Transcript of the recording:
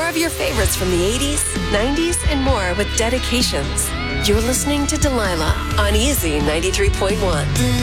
of your favorites from the 80s, 90s, and more with dedications. You're listening to Delilah on Easy 93.1.